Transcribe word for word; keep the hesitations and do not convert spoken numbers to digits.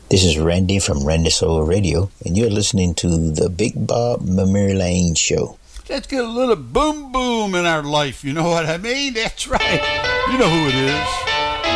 This is Randy from Randy Soul Radio, and you're listening to the Big Bob Memory Lane Show. Let's get a little boom boom in our life, you know what I mean? That's right. You know who it is.